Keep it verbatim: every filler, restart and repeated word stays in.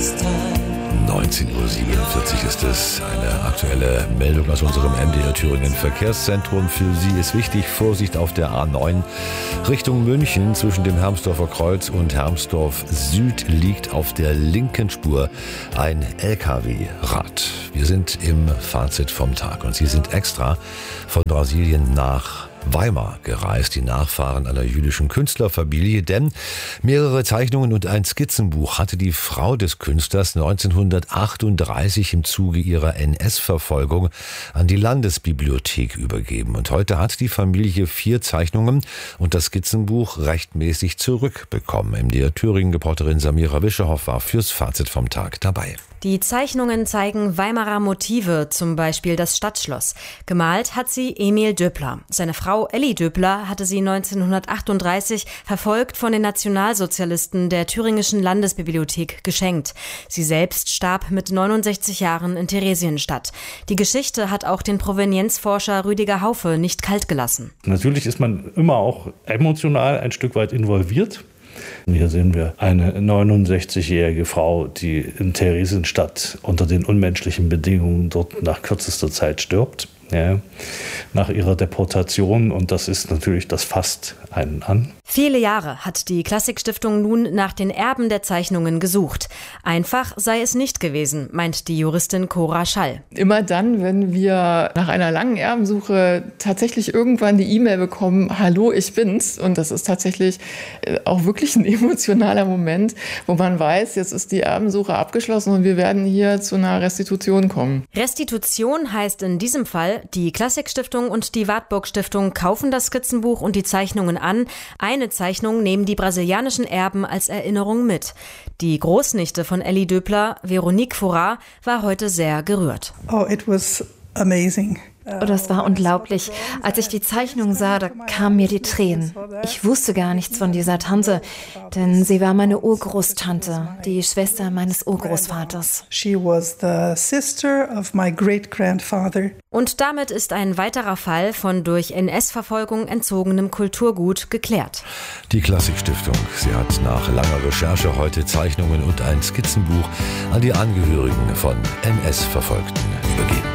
neunzehn Uhr siebenundvierzig ist es. Eine aktuelle Meldung aus unserem M D R Thüringen Verkehrszentrum. Für Sie ist wichtig, Vorsicht auf der A neun Richtung München. Zwischen dem Hermsdorfer Kreuz und Hermsdorf Süd liegt auf der linken Spur ein L K W-Rad. Wir sind im Fazit vom Tag und Sie sind extra von Brasilien nach Weimar gereist, die Nachfahren einer jüdischen Künstlerfamilie, denn mehrere Zeichnungen und ein Skizzenbuch hatte die Frau des Künstlers neunzehnhundertachtunddreißig im Zuge ihrer N S-Verfolgung an die Landesbibliothek übergeben. Und heute hat die Familie vier Zeichnungen und das Skizzenbuch rechtmäßig zurückbekommen. M D R Thüringen-Reporterin Samira Wischerhoff war fürs Fazit vom Tag dabei. Die Zeichnungen zeigen Weimarer Motive, zum Beispiel das Stadtschloss. Gemalt hat sie Emil Döppler. Seine Frau Elli Döppler hatte sie neunzehnhundertachtunddreißig, verfolgt von den Nationalsozialisten der Thüringischen Landesbibliothek, geschenkt. Sie selbst starb mit neunundsechzig Jahren in Theresienstadt. Die Geschichte hat auch den Provenienzforscher Rüdiger Haufe nicht kalt gelassen. Natürlich ist man immer auch emotional ein Stück weit involviert. Hier sehen wir eine neunundsechzigjährige Frau, die in Theresienstadt unter den unmenschlichen Bedingungen dort nach kürzester Zeit stirbt, ja, nach ihrer Deportation. Und das ist natürlich, das fasst einen an. Viele Jahre hat die Klassikstiftung nun nach den Erben der Zeichnungen gesucht. Einfach sei es nicht gewesen, meint die Juristin Cora Schall. Immer dann, wenn wir nach einer langen Erbensuche tatsächlich irgendwann die E-Mail bekommen, hallo, ich bin's. Und das ist tatsächlich auch wirklich ein emotionaler Moment, wo man weiß, jetzt ist die Erbensuche abgeschlossen und wir werden hier zu einer Restitution kommen. Restitution heißt in diesem Fall, die Klassikstiftung und die Wartburg Stiftung kaufen das Skizzenbuch und die Zeichnungen an. Eine Zeichnung nehmen die brasilianischen Erben als Erinnerung mit. Die Großnichte von Elli Döppler, Veronique Fouras, war heute sehr gerührt. Oh, it was amazing. Oh, das war unglaublich. Als ich die Zeichnung sah, da kamen mir die Tränen. Ich wusste gar nichts von dieser Tante, denn sie war meine Urgroßtante, die Schwester meines Urgroßvaters. She was the sister of my great-grandfather. Und damit ist ein weiterer Fall von durch N S-Verfolgung entzogenem Kulturgut geklärt. Die Klassikstiftung, sie hat nach langer Recherche heute Zeichnungen und ein Skizzenbuch an die Angehörigen von N S-Verfolgten übergeben.